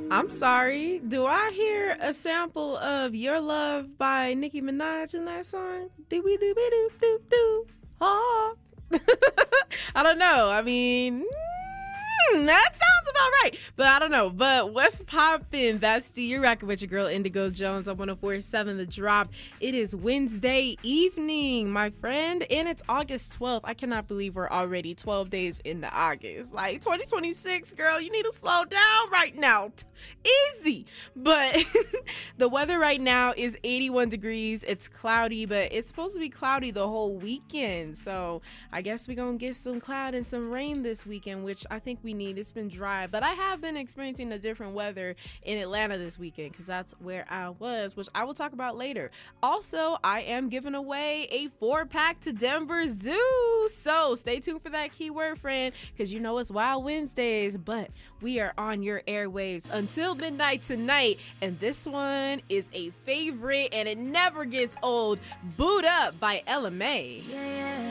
I'm sorry. Do I hear a sample of Your Love by Nicki Minaj in that song? Do we do be do do do? Oh. I don't know. I mean, that sounds about right. But I don't know. But what's poppin'? That's the You Rockin' with your girl Indigo Jones on 104.7 The Drop. It is Wednesday evening, my friend, and it's August 12th. I cannot believe we're already 12 days into August. Like 2026, girl, you need to slow down right now. Easy. But the weather right now is 81 degrees. It's cloudy, but it's supposed to be cloudy the whole weekend. So I guess we're going to get some cloud and some rain this weekend, which I think we need. It's been dry, but I have been experiencing a different weather in Atlanta this weekend because that's where I was, which I will talk about later. Also, I am giving away a 4-pack to Denver Zoo. So stay tuned for that keyword, friend, because you know it's Wild Wednesdays, but we are on your airwaves until midnight tonight, and this one is a favorite and it never gets old. Boot Up by LMA.